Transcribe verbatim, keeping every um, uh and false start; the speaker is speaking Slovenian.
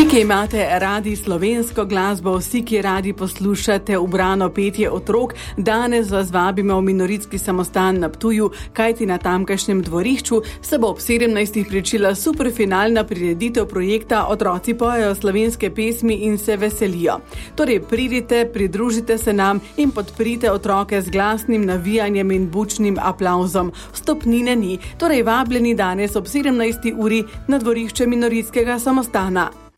ki imate radi slovensko glasbo, vsi, ki radi poslušate ubrano petje otrok, danes vas vabimo v Minoritski samostan na Ptuju, kajti na tamkajšnjem dvorišču se bo ob sedemnajstih pričela superfinalna prireditev projekta Otroci pojejo slovenske pesmi in se veselijo. Torej pridite, pridružite se nam in podprite otroke z glasnim navijanjem in bučnim aplavzom. Vstopnine ni, torej vabljeni danes ob sedemnajsti uri na dvorišče Minoritskega samostana.